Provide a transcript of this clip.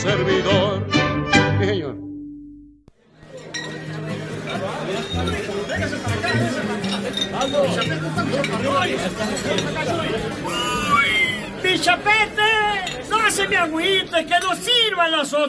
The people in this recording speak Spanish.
servidor. Sí, señor. ¡Pichapete! ¡No se me agüite, que no sirvan las otras!